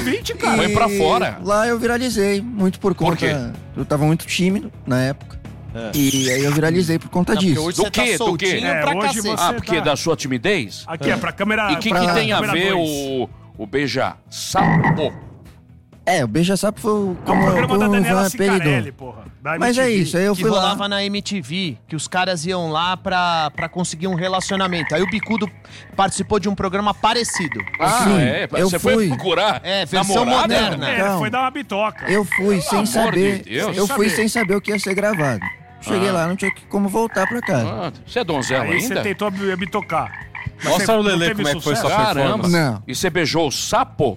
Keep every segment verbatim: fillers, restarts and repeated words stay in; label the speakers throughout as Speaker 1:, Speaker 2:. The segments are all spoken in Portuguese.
Speaker 1: vinte, cara.
Speaker 2: Foi pra fora.
Speaker 3: Lá eu viralizei, muito por conta...
Speaker 2: Por quê?
Speaker 3: Eu tava muito tímido na época. É. E aí eu viralizei por conta
Speaker 4: Não,
Speaker 3: disso.
Speaker 4: hoje
Speaker 2: Do
Speaker 4: você
Speaker 2: quê?
Speaker 4: tá
Speaker 2: Do quê?
Speaker 4: soltinho
Speaker 1: É,
Speaker 4: pra
Speaker 1: hoje
Speaker 4: cacete.
Speaker 1: você-
Speaker 2: Ah, porque
Speaker 1: tá.
Speaker 2: da sua timidez?
Speaker 1: Aqui é pra câmera...
Speaker 2: E o que,
Speaker 1: pra
Speaker 2: que tem a
Speaker 1: câmera
Speaker 2: ver
Speaker 1: dois.
Speaker 2: o, o beijar? Sapo.
Speaker 3: É, o Beija-Sapo foi o-
Speaker 1: É o
Speaker 3: como,
Speaker 1: programa
Speaker 3: como
Speaker 1: da
Speaker 3: o
Speaker 1: Daniela
Speaker 3: Ivan
Speaker 1: Cicarelli,
Speaker 3: apelidou.
Speaker 1: porra. Da
Speaker 3: Mas é
Speaker 1: M T V.
Speaker 3: isso, aí eu
Speaker 4: Que
Speaker 3: fui
Speaker 4: rolava
Speaker 3: lá.
Speaker 4: na M T V, que os caras iam lá pra, pra conseguir um relacionamento. Aí o Bicudo participou de um programa parecido.
Speaker 2: Ah,
Speaker 3: Sim,
Speaker 2: é?
Speaker 3: eu
Speaker 2: Você
Speaker 3: fui.
Speaker 2: foi procurar
Speaker 4: É, versão
Speaker 2: namorada?
Speaker 4: moderna.
Speaker 1: É, ele
Speaker 3: Então,
Speaker 1: foi dar uma bitoca.
Speaker 3: Eu fui sem
Speaker 2: amor
Speaker 3: saber.
Speaker 2: de Deus.
Speaker 3: Eu
Speaker 1: Sem
Speaker 3: fui
Speaker 1: saber.
Speaker 3: sem saber o que ia ser gravado. Cheguei
Speaker 2: Ah.
Speaker 3: lá, não tinha como voltar pra casa.
Speaker 2: Ah, você é donzela
Speaker 1: Aí você
Speaker 2: ainda?
Speaker 1: tentou me bitocar. Mas
Speaker 5: Mostra
Speaker 1: você
Speaker 5: o
Speaker 1: não
Speaker 5: Lelê
Speaker 1: teve
Speaker 5: como é que foi
Speaker 1: sucesso?
Speaker 5: sua
Speaker 2: Caramba.
Speaker 5: performance.
Speaker 3: Não.
Speaker 2: E você beijou o sapo?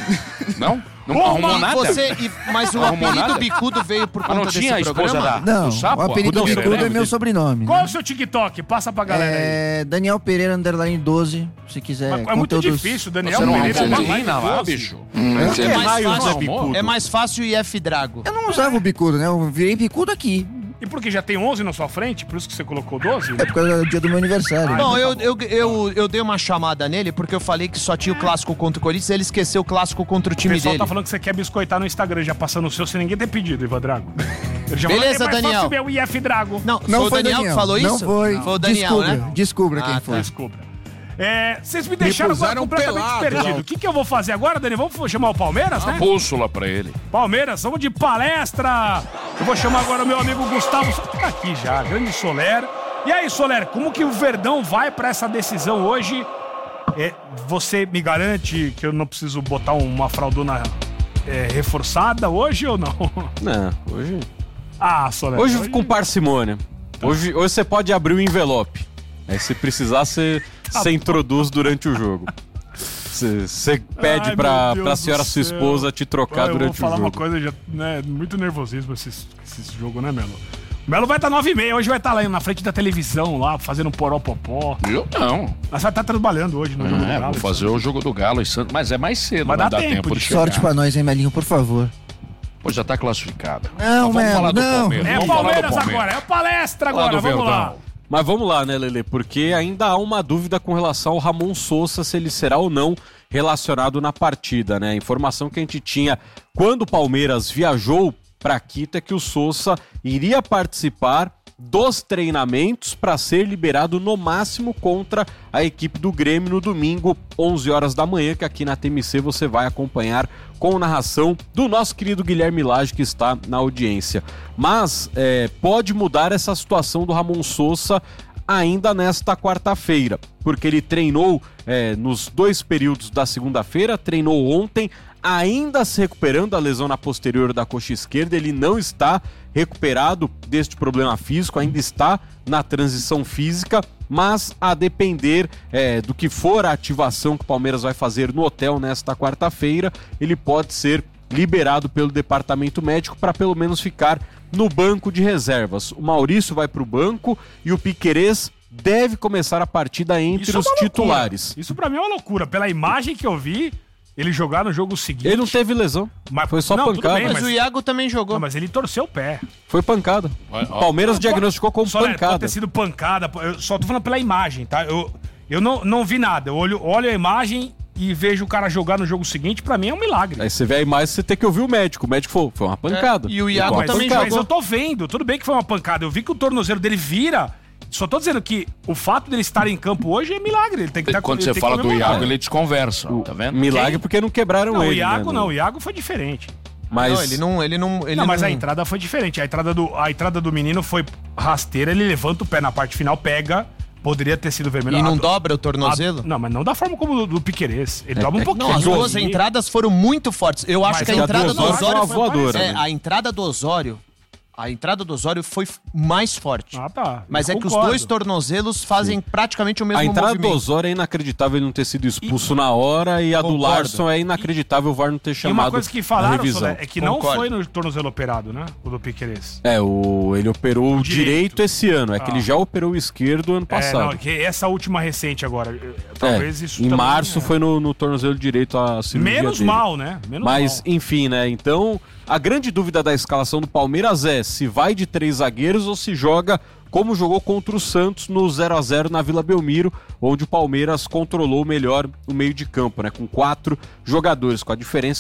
Speaker 2: Não? Não
Speaker 1: Pô,
Speaker 2: arrumou
Speaker 1: mas
Speaker 2: nada?
Speaker 4: Você, e- mas o
Speaker 2: Não arrumou
Speaker 4: apelido
Speaker 2: nada?
Speaker 4: Bicudo veio por
Speaker 2: Ah,
Speaker 4: conta
Speaker 2: não
Speaker 4: desse
Speaker 2: tinha a esposa
Speaker 4: programa?
Speaker 2: da,
Speaker 3: Não,
Speaker 2: do sapo?
Speaker 3: o apelido
Speaker 2: Arrudão
Speaker 3: Bicudo
Speaker 2: Pereira?
Speaker 3: é meu sobrenome.
Speaker 1: Qual é
Speaker 3: né?
Speaker 1: o seu TikTok? Passa pra galera aí.
Speaker 3: É Daniel Pereira, underline doze, se quiser.
Speaker 1: Mas é muito
Speaker 3: conteúdos-
Speaker 1: difícil, Daniel
Speaker 2: Você não
Speaker 1: Pereira.
Speaker 2: arrumou
Speaker 1: é mais
Speaker 2: menina lá,
Speaker 1: doze.
Speaker 2: bicho?
Speaker 4: É mais,
Speaker 5: raios
Speaker 4: fácil,
Speaker 5: é bicudo?
Speaker 4: é mais fácil o I F Drago.
Speaker 3: Eu não usava o bicudo, né? Eu virei bicudo aqui.
Speaker 1: E porque já tem onze na sua frente, por isso que você colocou doze?
Speaker 3: É por causa do dia do meu aniversário.
Speaker 4: Não, eu, eu, eu, eu dei uma chamada nele porque eu falei que só tinha o clássico contra o Corinthians e ele esqueceu o clássico contra o
Speaker 1: O
Speaker 4: time
Speaker 1: pessoal
Speaker 4: dele.
Speaker 1: tá falando que você quer biscoitar no Instagram, já passando o seu sem ninguém ter pedido, Ivan Drago. Ele já
Speaker 4: Beleza,
Speaker 1: falou, é mais
Speaker 4: Daniel.
Speaker 1: fácil ver o I F Drago.
Speaker 4: Não,
Speaker 3: Não
Speaker 4: foi o
Speaker 3: foi
Speaker 4: Daniel, que falou
Speaker 3: Não
Speaker 4: isso?
Speaker 3: foi.
Speaker 4: Foi o Daniel,
Speaker 3: descubra,
Speaker 4: né?
Speaker 3: descubra
Speaker 4: Ah,
Speaker 3: quem
Speaker 4: tá.
Speaker 3: foi.
Speaker 1: Desculpa. É, vocês me deixaram agora
Speaker 6: puseram
Speaker 1: completamente
Speaker 6: pelado
Speaker 1: perdido.
Speaker 6: lá.
Speaker 1: O que, que eu vou fazer agora, Dani? Vamos chamar o Palmeiras, né?
Speaker 2: Bússola pra ele.
Speaker 1: Palmeiras, vamos de palestra. Eu vou chamar agora o meu amigo Gustavo. Tá aqui já, grande Soler. E aí, Soler, como que o Verdão vai pra essa decisão hoje? É, você me garante que eu não preciso botar uma fraldona é, reforçada hoje ou não?
Speaker 5: Não, hoje...
Speaker 1: Ah, Soler.
Speaker 5: Hoje com parcimônia. Hoje, hoje você pode abrir o envelope. Aí se precisar, você,
Speaker 1: Tá
Speaker 5: você introduz durante o jogo. Você, você pede
Speaker 1: Ai,
Speaker 5: pra,
Speaker 1: meu
Speaker 5: pra
Speaker 1: Deus
Speaker 5: senhora
Speaker 1: do
Speaker 5: sua
Speaker 1: céu.
Speaker 5: esposa te trocar
Speaker 1: Ah, eu
Speaker 5: durante o
Speaker 1: vou falar
Speaker 5: jogo.
Speaker 1: uma coisa, já, né, muito nervosismo esse, esse jogo, né, Melo? O Melo vai estar nove e meia, hoje vai estar lá na frente da televisão, lá, fazendo um poró-popó.
Speaker 2: Eu não.
Speaker 1: Mas vai estar trabalhando hoje no jogo do
Speaker 2: É,
Speaker 1: Galo.
Speaker 2: vou fazer o jogo do Galo e Santos, mas é mais cedo,
Speaker 1: Mas
Speaker 2: não
Speaker 1: dá
Speaker 2: dá
Speaker 1: tempo
Speaker 2: tempo
Speaker 1: de
Speaker 2: de chegar.
Speaker 3: Sorte pra nós, hein, Melinho, por favor.
Speaker 2: Pô, já tá classificado.
Speaker 3: Não,
Speaker 2: Mas vamos
Speaker 3: Melo,
Speaker 2: falar do
Speaker 3: não.
Speaker 2: Palmeiras.
Speaker 1: É
Speaker 2: vamos falar do
Speaker 1: Palmeiras
Speaker 2: Palmeiras.
Speaker 1: agora, é palestra
Speaker 2: Fala
Speaker 1: agora,
Speaker 2: do
Speaker 1: vamos lá.
Speaker 2: Verdão.
Speaker 5: Mas vamos lá, né, Lelê? Porque ainda há uma dúvida com relação ao Ramon Sousa, se ele será ou não relacionado na partida, né? A informação que a gente tinha quando o Palmeiras viajou para Quito é que o Sousa iria participar dos treinamentos para ser liberado no máximo contra a equipe do Grêmio no domingo, onze horas da manhã, que aqui na T M C você vai acompanhar com narração do nosso querido Guilherme Lage, que está na audiência. Mas é, pode mudar essa situação do Ramon Sousa ainda nesta quarta-feira, porque ele treinou é, nos dois períodos da segunda-feira, treinou ontem, ainda se recuperando da lesão na posterior da coxa esquerda. Ele não está recuperado deste problema físico, ainda está na transição física, mas a depender é, do que for a ativação que o Palmeiras vai fazer no hotel nesta quarta-feira, ele pode ser liberado pelo departamento médico para pelo menos ficar no banco de reservas. O Maurício vai para o banco e o Piquerez deve começar a partida entre
Speaker 1: Isso é
Speaker 5: os
Speaker 1: uma loucura.
Speaker 5: titulares.
Speaker 1: Isso pra mim é uma loucura. Pela imagem que eu vi, ele jogar no jogo seguinte.
Speaker 5: Ele não teve lesão,
Speaker 1: Mas-
Speaker 5: foi só
Speaker 1: não, tudo
Speaker 5: pancada.
Speaker 1: bem,
Speaker 4: Mas,
Speaker 1: mas-
Speaker 4: o Iago também jogou.
Speaker 1: Não, mas ele torceu o pé.
Speaker 5: Foi pancada.
Speaker 2: Vai,
Speaker 5: O
Speaker 2: ó.
Speaker 5: Palmeiras diagnosticou como
Speaker 1: Soler, pode
Speaker 5: pancada.
Speaker 1: ter sido pancada. Eu só tô falando pela imagem, tá? Eu, eu não, não vi nada. Eu olho, olho a imagem e vejo o cara jogar no jogo seguinte. Pra mim é um milagre.
Speaker 5: Aí você vê a imagem, você tem que ouvir o médico. O médico falou, foi uma pancada.
Speaker 4: É, e o Iago
Speaker 5: Igual a
Speaker 4: também
Speaker 5: pancada.
Speaker 1: Mas eu tô vendo. Tudo bem que foi uma pancada. Eu vi que o tornozelo dele vira. Só tô dizendo que o fato dele estar em campo hoje é milagre. Ele tem que estar
Speaker 2: Quando você fala do Iago, ele desconversa, tá vendo?
Speaker 5: Milagre
Speaker 1: Quem?
Speaker 5: porque não quebraram
Speaker 1: Não, o
Speaker 5: ele.
Speaker 1: Iago
Speaker 5: né,
Speaker 1: não.
Speaker 5: no-
Speaker 1: O Iago foi diferente.
Speaker 5: Mas
Speaker 4: Não, ele não... Ele não, ele
Speaker 1: não, mas
Speaker 4: não-
Speaker 1: a entrada foi diferente. A entrada, do, a entrada do menino foi rasteira. Ele levanta o pé na parte final, pega. Poderia ter sido vermelho.
Speaker 4: E não
Speaker 1: A-
Speaker 4: dobra o
Speaker 1: a-
Speaker 4: tornozelo?
Speaker 1: Não, mas não da forma como do, do Piquerez. Ele dobra um
Speaker 5: é-
Speaker 1: pouquinho.
Speaker 4: Não, as
Speaker 5: Doze.
Speaker 4: duas entradas foram muito fortes. Eu acho
Speaker 1: Mas
Speaker 4: que a
Speaker 1: a do
Speaker 4: entrada do
Speaker 5: Osório foi
Speaker 4: Osório
Speaker 5: uma voadora,
Speaker 4: É,
Speaker 5: né?
Speaker 4: a entrada do Osório... A entrada do Osório foi f- mais forte.
Speaker 1: Ah, tá.
Speaker 4: Mas
Speaker 1: Eu
Speaker 4: é que os
Speaker 1: concordo.
Speaker 4: dois tornozelos fazem praticamente o mesmo
Speaker 5: a entrada
Speaker 4: movimento.
Speaker 5: do Osório é inacreditável ele não ter sido expulso na hora e a do
Speaker 4: Concordo.
Speaker 5: Larson é inacreditável o V A R não ter
Speaker 1: E
Speaker 5: chamado
Speaker 1: uma coisa que
Speaker 5: a
Speaker 1: falaram,
Speaker 5: revisão.
Speaker 1: Soler, é que
Speaker 4: Concordo.
Speaker 1: não foi no tornozelo operado, né? O do Piquerez.
Speaker 5: É, o, ele operou o
Speaker 1: Direito.
Speaker 5: direito. esse ano, é que
Speaker 1: Ah.
Speaker 5: ele já operou o esquerdo ano
Speaker 1: É,
Speaker 5: passado.
Speaker 1: não, que essa última recente agora. eh,
Speaker 5: É,
Speaker 1: Talvez isso
Speaker 5: em
Speaker 1: também,
Speaker 5: março
Speaker 1: é.
Speaker 5: foi no, no tornozelo direito a cirurgia
Speaker 1: Menos
Speaker 5: dele.
Speaker 1: mal, né? Menos
Speaker 5: Mas,
Speaker 1: mal.
Speaker 5: enfim, né? Então, a grande dúvida da escalação do Palmeiras é se vai de três zagueiros ou se joga como jogou contra o Santos no zero a zero na Vila Belmiro, onde o Palmeiras controlou melhor o meio de campo, né? Com quatro jogadores, com a diferença